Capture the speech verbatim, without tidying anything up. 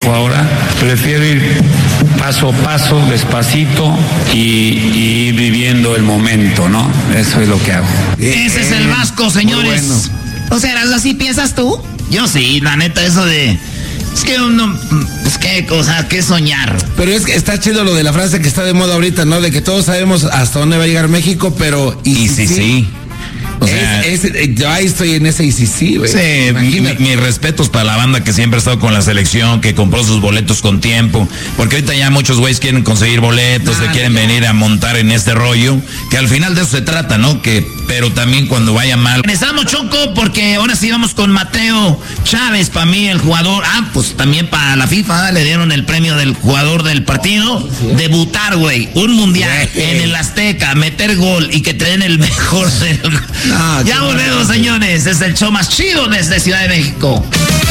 México ahora. Prefiero ir paso a paso, despacito y, y ir viviendo el momento, ¿no? Eso es lo que hago. Ese es el Vasco, señores. Bueno. O sea, ¿así piensas tú? Yo sí, la neta, eso de... Es que uno, es que, o sea, ¿qué soñar? Pero es que está chido lo de la frase que está de moda ahorita, ¿no? De que todos sabemos hasta dónde va a llegar México, pero... Y, y sí, sí. sí. O sea, es, es, yo ahí estoy en ese y sí, sí, güey. Sí, mis mi respetos para la banda que siempre ha estado con la selección, que compró sus boletos con tiempo, porque ahorita ya muchos güeyes quieren conseguir boletos, nah, se quieren no. venir a montar en este rollo, que al final de eso se trata, ¿no? Que, pero también cuando vaya mal. Empezamos, Choco, porque ahora sí vamos con Mateo Chávez, para mí el jugador, ah, pues también para la FIFA le dieron el premio del jugador del partido, sí, debutar, güey, un mundial güey. en el Azteca, meter gol y que te den el mejor del... No, ya volvemos, señores. Es el show más chido desde Ciudad de México.